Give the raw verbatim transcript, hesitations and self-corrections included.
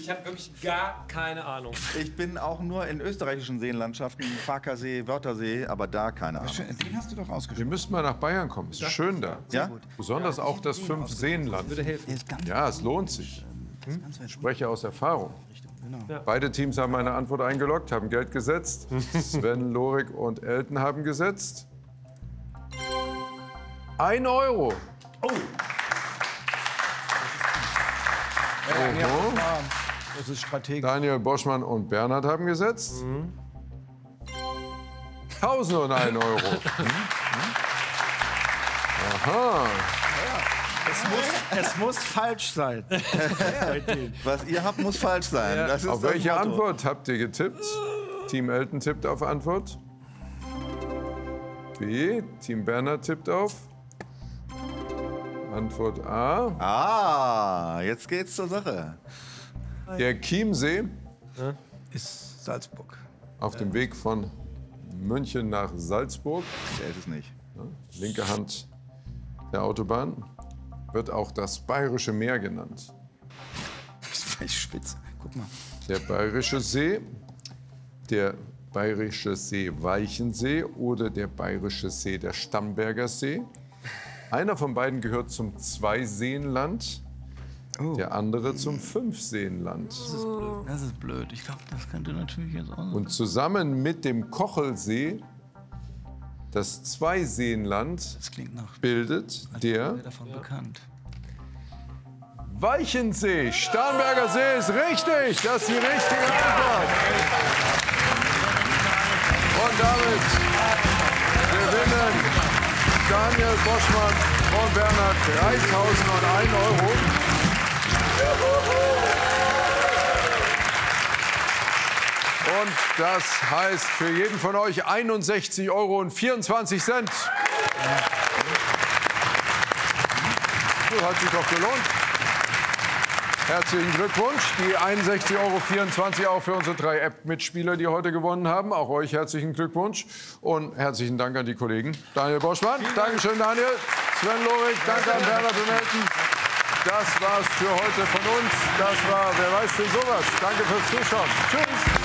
Ich habe wirklich gar keine Ahnung. Ich bin auch nur in österreichischen Seenlandschaften, Farkasee, Wörthersee, aber da keine Ahnung. Den hast du doch Wir ausgesprochen. müssten mal nach Bayern kommen. Es ist schön da. Ja? Besonders auch das Fünf-Seenland. Würde helfen. Ja, es lohnt sich. Hm? Ich spreche aus Erfahrung. Genau. Beide Teams haben eine Antwort eingeloggt, haben Geld gesetzt. Sven, Lorik und Elton haben gesetzt. Ein Euro. Oh, Ja, das ist strategisch. Daniel Boschmann und Bernhard haben gesetzt. tausendundein Euro. Aha. Es muss, es muss falsch sein. Was ihr habt, muss falsch sein. Das ist Auf das welche Motto. Antwort habt ihr getippt? Team Elton tippt auf Antwort. B. Team Bernhard tippt auf Antwort A. Ah, jetzt geht's zur Sache. Der Chiemsee Ist Salzburg. auf dem Weg von München nach Salzburg, Der ist es nicht. linke Hand der Autobahn, wird auch das Bayerische Meer genannt. Ich schwitze. Guck mal. Der Bayerische See, der Bayerische See Walchensee oder der Bayerische See der Stamberger See. Einer von beiden gehört zum Zweiseenland, der andere zum Fünfseenland. Das ist blöd. Ich glaube, das könnte natürlich jetzt auch sein. Und zusammen mit dem Kochelsee das Zweiseenland Das klingt nach. bildet der Davon bekannt. Walchensee. Starnberger See ist richtig. Das ist die richtige Antwort. Und damit gewinnen Daniel Boschmann und Bernhard dreitausendundein Euro. Und das heißt für jeden von euch einundsechzig Euro und vierundzwanzig Cent. So, hat sich doch gelohnt. Herzlichen Glückwunsch. Die einundsechzig Euro vierundzwanzig auch für unsere drei App-Mitspieler, die heute gewonnen haben. Auch euch herzlichen Glückwunsch. Und herzlichen Dank an die Kollegen. Daniel Boschmann. Dankeschön, Daniel. Sven Lorik. Danke an Bernhard und Elton. Das war's für heute von uns. Das war Wer weiß denn sowas. Danke fürs Zuschauen. Tschüss.